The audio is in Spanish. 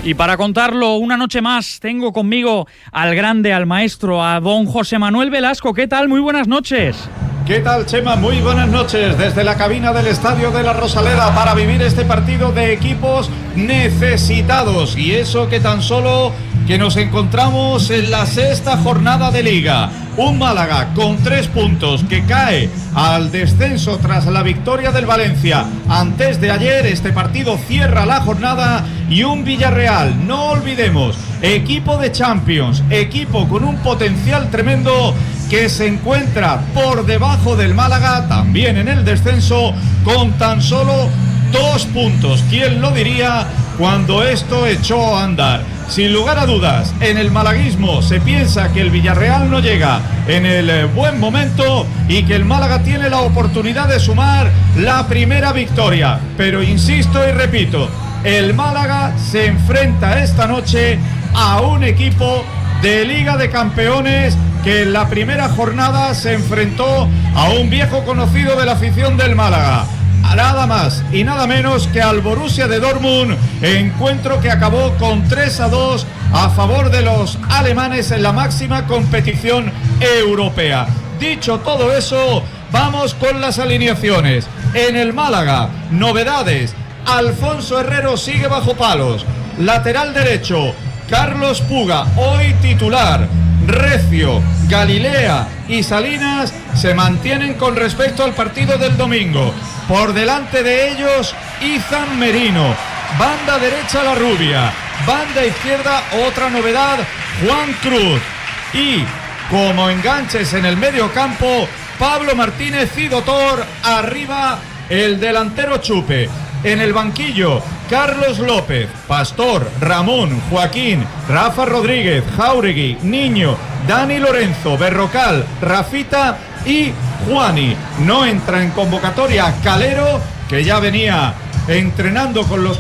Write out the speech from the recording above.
Y para contarlo una noche más, tengo conmigo al grande, al maestro, a don José Manuel Velasco. ¿Qué tal? Muy buenas noches. ¿Qué tal, Chema? Muy buenas noches desde la cabina del Estadio de la Rosaleda para vivir este partido de equipos necesitados. Y eso que tan solo que nos encontramos en la sexta jornada de Liga. Un Málaga con 3 puntos que cae al descenso tras la victoria del Valencia antes de ayer. Este partido cierra la jornada y un Villarreal, no olvidemos, equipo de Champions, equipo con un potencial tremendo que se encuentra por debajo del Málaga, también en el descenso, con tan solo 2 puntos. ¿Quién lo diría cuando esto echó a andar? Sin lugar a dudas, en el malaguismo se piensa que el Villarreal no llega en el buen momento y que el Málaga tiene la oportunidad de sumar la primera victoria. Pero insisto y repito, el Málaga se enfrenta esta noche a un equipo de Liga de Campeones que en la primera jornada se enfrentó a un viejo conocido de la afición del Málaga. Nada más y nada menos que al Borussia de Dortmund, encuentro que acabó con 3-2 a favor de los alemanes en la máxima competición europea. Dicho todo eso, vamos con las alineaciones. En el Málaga, novedades: Alfonso Herrero sigue bajo palos, lateral derecho Carlos Puga, hoy titular. Recio, Galilea y Salinas se mantienen con respecto al partido del domingo. Por delante de ellos, Izan Merino. Banda derecha, La Rubia. Banda izquierda, otra novedad, Juan Cruz. Y como enganches en el medio campo, Pablo Martínez y Dotor. Arriba, el delantero Chupe. En el banquillo, Carlos López, Pastor, Ramón, Joaquín, Rafa Rodríguez, Jáuregui, Niño, Dani Lorenzo, Berrocal, Rafita y Juani. No entra en convocatoria Calero, que ya venía entrenando con los